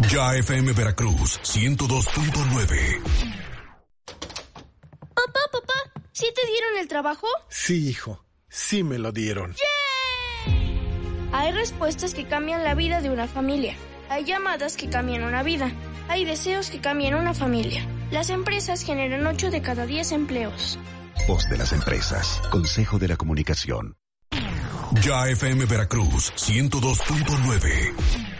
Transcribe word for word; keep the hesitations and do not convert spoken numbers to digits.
Ya F M Veracruz, ciento dos punto nueve. Papá, papá, ¿sí te dieron el trabajo? Sí, hijo, sí me lo dieron. ¡Yay! Hay respuestas que cambian la vida de una familia. Hay llamadas que cambian una vida. Hay deseos que cambian una familia. Las empresas generan ocho de cada diez empleos. Voz de las empresas. Consejo de la Comunicación. Ya F M Veracruz, ciento dos punto nueve.